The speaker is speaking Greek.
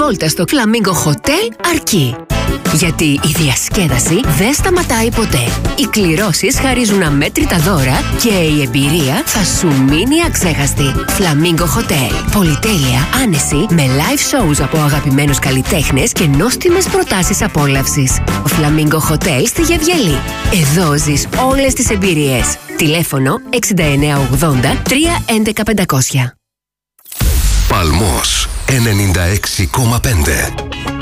βόλτα στο Flamingo Hotel αρκεί. Γιατί η διασκέδαση δεν σταματάει ποτέ. Οι κληρώσεις χαρίζουν αμέτρητα δώρα και η εμπειρία θα σου μείνει αξέχαστη. Flamingo Hotel. Πολυτέλεια, άνεση, με live shows από αγαπημένους καλλιτέχνες και νόστιμες προτάσεις απόλαυσης. Flamingo Hotel στη Γεβγελή. Εδώ ζεις όλες τις εμπειρίες. Τηλέφωνο 6980 311 500. Παλμός 96,5.